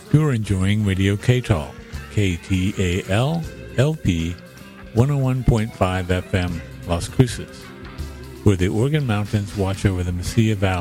You're enjoying Radio KTAL, KTAL-LP 101.5 FM, Las Cruces, where the Organ Mountains watch over the Mesilla Valley.